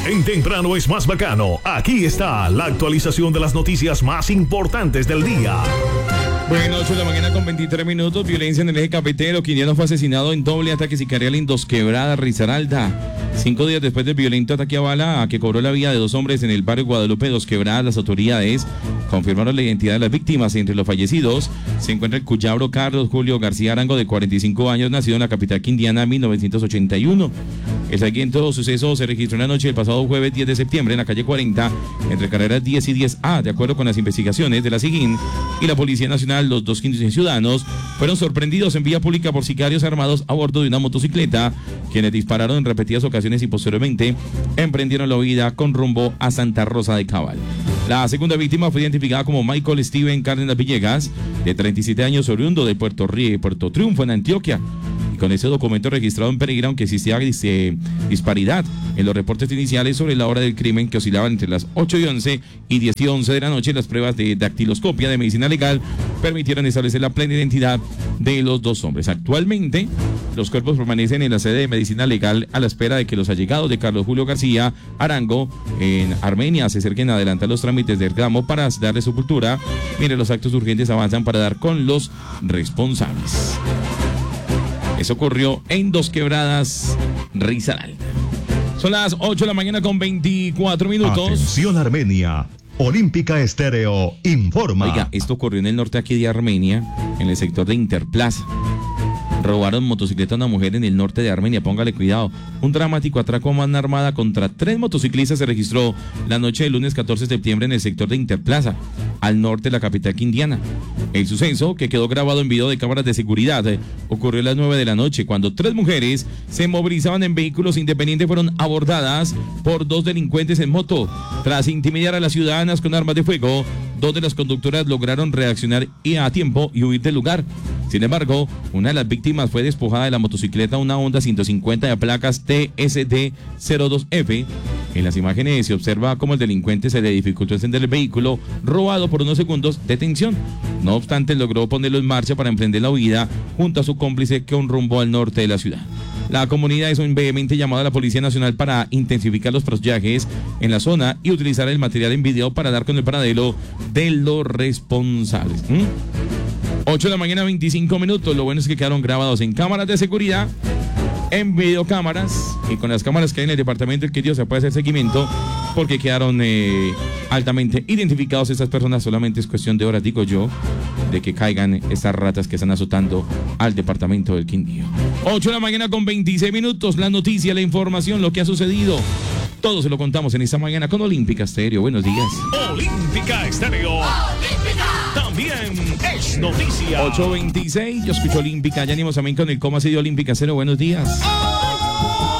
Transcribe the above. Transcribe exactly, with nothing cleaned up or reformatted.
En Temprano es más bacano. Aquí está la actualización de las noticias más importantes del día. Bueno, ocho de la mañana con veintitrés minutos. Violencia en el eje cafetero. Quiniano fue asesinado en doble ataque sicarial en Dos Quebradas, Risaralda. Cinco días después del violento ataque a bala a que cobró la vida de dos hombres en el barrio Guadalupe, Dos Quebradas, las autoridades confirmaron la identidad de las víctimas. Entre los fallecidos se encuentra el cuyabro Carlos Julio García Arango, de cuarenta y cinco años, nacido en la capital quindiana en mil novecientos ochenta y uno. El siguiente suceso se registró en la noche del pasado jueves diez de septiembre en la calle cuarenta, entre carreras diez y diez A. De acuerdo con las investigaciones de la SIGIN y la Policía Nacional, los dos ciudadanos fueron sorprendidos en vía pública por sicarios armados a bordo de una motocicleta, quienes dispararon en repetidas ocasiones y posteriormente emprendieron la huida con rumbo a Santa Rosa de Cabal. La segunda víctima fue identificada como Michael Steven Cárdenas Villegas, de treinta y siete años, oriundo de Puerto, Río, Puerto Triunfo, en Antioquia. Con ese documento registrado en Pereira, aunque existía dice, disparidad en los reportes iniciales sobre la hora del crimen, que oscilaban entre las ocho y once y diez y once de la noche, las pruebas de dactiloscopia de medicina legal permitieron establecer la plena identidad de los dos hombres. Actualmente, los cuerpos permanecen en la sede de medicina legal a la espera de que los allegados de Carlos Julio García Arango en Armenia se acerquen a adelantar los trámites del reclamo para darle sepultura. Mire, los actos urgentes avanzan para dar con los responsables. Eso ocurrió en Dos Quebradas, Risaralda. Son las ocho de la mañana con veinticuatro minutos. Atención, Armenia. Olímpica Estéreo informa. Oiga, esto ocurrió en el norte aquí de Armenia, en el sector de Interplaza. Robaron motocicleta a una mujer en el norte de Armenia, póngale cuidado. Un dramático atraco a mano armada contra tres motociclistas se registró la noche del lunes catorce de septiembre en el sector de Interplaza, al norte de la capital quindiana. El suceso, que quedó grabado en video de cámaras de seguridad, eh, ocurrió a las nueve de la noche, cuando tres mujeres se movilizaban en vehículos independientes fueron abordadas por dos delincuentes en moto. Tras intimidar a las ciudadanas con armas de fuego, dos de las conductoras lograron reaccionar a tiempo y huir del lugar. Sin embargo, una de las víctimas fue despojada de la motocicleta, una Honda ciento cincuenta de placas T S D cero dos F. En las imágenes se observa cómo el delincuente se le dificultó encender el vehículo, robado por unos segundos de tensión. No obstante, logró ponerlo en marcha para emprender la huida junto a su cómplice, que un rumbo al norte de la ciudad. La comunidad hizo un vehemente llamado a la Policía Nacional para intensificar los patrullajes en la zona y utilizar el material en video para dar con el paradero de los responsables. ¿Mm? ocho de la mañana, veinticinco minutos. Lo bueno es que quedaron grabados en cámaras de seguridad, en videocámaras, y con las cámaras que hay en el departamento del Quindío se puede hacer seguimiento, porque quedaron eh, altamente identificados estas personas. Solamente es cuestión de horas, digo yo, de que caigan estas ratas que están azotando al departamento del Quindío. ocho de la mañana con veintiséis minutos. La noticia, la información, lo que ha sucedido, todo se lo contamos en esta mañana con Olímpica Estéreo. Buenos días. Olímpica Estéreo. Olímpica. También es noticia. ocho veintiséis, yo escucho Olímpica. Ya venimos también con el cómo ha sido Olímpica Estéreo. Buenos días.